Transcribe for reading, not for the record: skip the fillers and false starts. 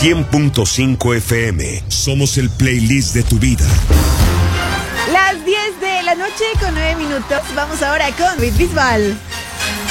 100.5 FM. Somos el playlist de tu vida. Las 10 de la noche con 9 minutos. Vamos ahora con David Bisbal.